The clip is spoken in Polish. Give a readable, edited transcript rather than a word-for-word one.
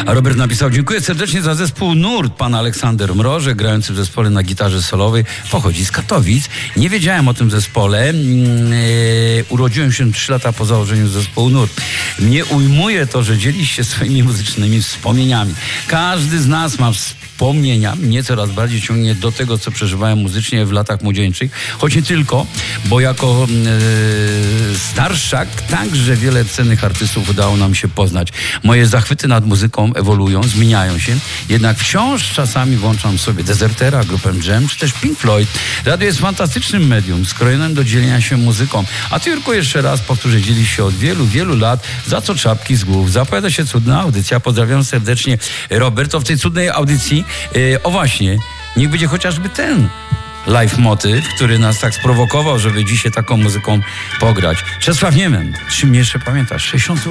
A Robert napisał: dziękuję serdecznie za zespół Nurt. Pan Aleksander Mroże, grający w zespole na gitarze solowej, pochodzi z Katowic. Nie wiedziałem o tym zespole. Urodziłem się 3 lata po założeniu zespołu Nurt. Mnie ujmuje to, że dzielisz się swoimi muzycznymi wspomnieniami. Każdy z nas ma wspomnienia. Mnie coraz bardziej ciągnie do tego, co przeżywałem muzycznie w latach młodzieńczych. Choć nie tylko, bo jako starszak także wiele cennych artystów udało nam się poznać. Moje zachwyty nad muzyką ewoluują, zmieniają się. Jednak wciąż czasami włączam sobie Desertera, grupę Jam, czy też Pink Floyd. Radio jest fantastycznym medium, skrojonym do dzielenia się muzyką. A ty, Jurku, jeszcze raz powtórzę, dzielisz się od wielu, wielu lat, za co czapki z głów. Zapowiada się cudna audycja. Pozdrawiam serdecznie, Robert. To w tej cudnej audycji, o właśnie, niech będzie chociażby ten live motyw, który nas tak sprowokował, żeby dzisiaj taką muzyką pograć. Czesław Niemen, czy mnie jeszcze pamiętasz? 60